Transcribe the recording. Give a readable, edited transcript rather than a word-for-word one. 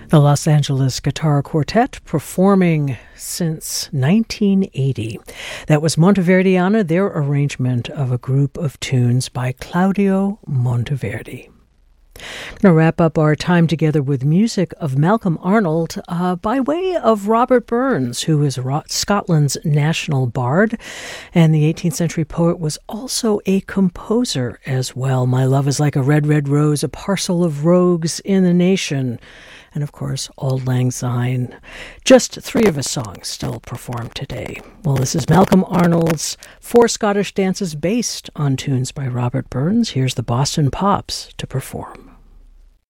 The Los Angeles Guitar Quartet, performing since 1980. That was Monteverdiana, their arrangement of a group of tunes by Claudio Monteverdi. I'm going to wrap up our time together with music of Malcolm Arnold by way of Robert Burns, who is Scotland's national bard, and the 18th century poet was also a composer as well. My love is like a red, red rose, a parcel of rogues in the nation. And of course, Auld Lang Syne. Just three of his songs still performed today. Well, this is Malcolm Arnold's four Scottish dances based on tunes by Robert Burns. Here's the Boston Pops to perform.